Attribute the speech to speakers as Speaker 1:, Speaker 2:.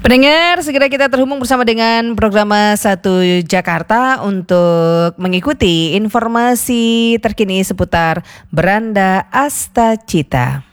Speaker 1: Pendengar, segera kita terhubung bersama dengan program 1 Jakarta untuk mengikuti informasi terkini seputar Beranda Astacita.